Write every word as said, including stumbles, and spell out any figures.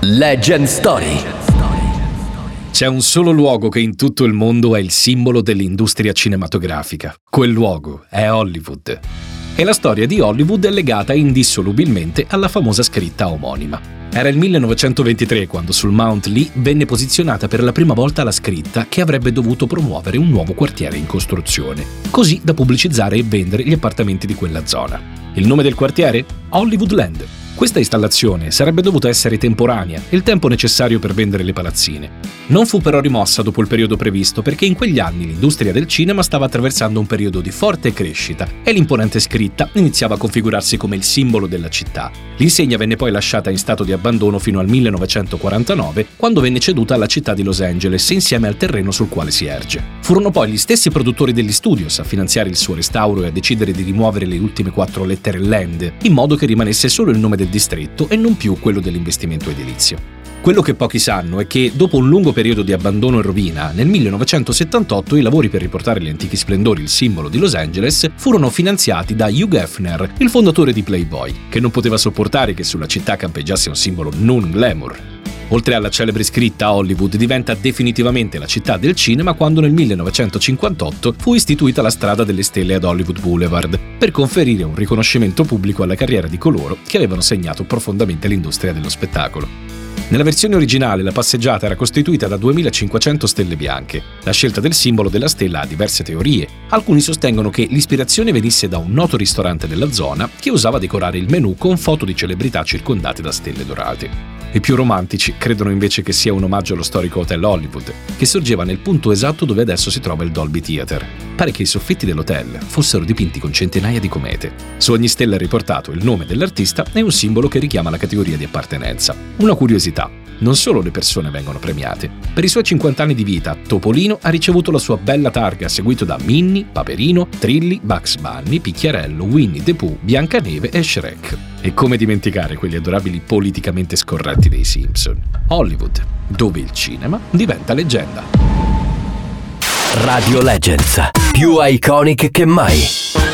Legend Story. C'è un solo luogo che in tutto il mondo è il simbolo dell'industria cinematografica. Quel luogo è Hollywood. E la storia di Hollywood è legata indissolubilmente alla famosa scritta omonima. Era il millenovecentoventitré quando sul Mount Lee venne posizionata per la prima volta la scritta che avrebbe dovuto promuovere un nuovo quartiere in costruzione, così da pubblicizzare e vendere gli appartamenti di quella zona. Il nome del quartiere? Hollywoodland. Questa installazione sarebbe dovuta essere temporanea, il tempo necessario per vendere le palazzine. Non fu però rimossa dopo il periodo previsto perché in quegli anni l'industria del cinema stava attraversando un periodo di forte crescita e l'imponente scritta iniziava a configurarsi come il simbolo della città. L'insegna venne poi lasciata in stato di abbandono fino al millenovecentoquarantanove, quando venne ceduta alla città di Los Angeles insieme al terreno sul quale si erge. Furono poi gli stessi produttori degli studios a finanziare il suo restauro e a decidere di rimuovere le ultime quattro lettere Land, in modo che rimanesse solo il nome del distretto e non più quello dell'investimento edilizio. Quello che pochi sanno è che, dopo un lungo periodo di abbandono e rovina, nel millenovecentosettantotto i lavori per riportare gli antichi splendori, il simbolo di Los Angeles, furono finanziati da Hugh Hefner, il fondatore di Playboy, che non poteva sopportare che sulla città campeggiasse un simbolo non glamour. Oltre alla celebre scritta, Hollywood diventa definitivamente la città del cinema quando nel millenovecentocinquantotto fu istituita la strada delle stelle ad Hollywood Boulevard, per conferire un riconoscimento pubblico alla carriera di coloro che avevano segnato profondamente l'industria dello spettacolo. Nella versione originale la passeggiata era costituita da duemilacinquecento stelle bianche. La scelta del simbolo della stella ha diverse teorie. Alcuni sostengono che l'ispirazione venisse da un noto ristorante della zona che usava decorare il menù con foto di celebrità circondate da stelle dorate. I più romantici credono invece che sia un omaggio allo storico Hotel Hollywood, che sorgeva nel punto esatto dove adesso si trova il Dolby Theatre. Pare che i soffitti dell'hotel fossero dipinti con centinaia di comete. Su ogni stella è riportato il nome dell'artista e un simbolo che richiama la categoria di appartenenza. Una curiosità: non solo le persone vengono premiate. Per i suoi cinquanta anni di vita, Topolino ha ricevuto la sua bella targa, seguito da Minnie, Paperino, Trilli, Bugs Bunny, Picchiarello, Winnie the Pooh, Biancaneve e Shrek. E come dimenticare quegli adorabili politicamente scorretti dei Simpson. Hollywood, dove il cinema diventa leggenda. Radio Legends, più iconic che mai.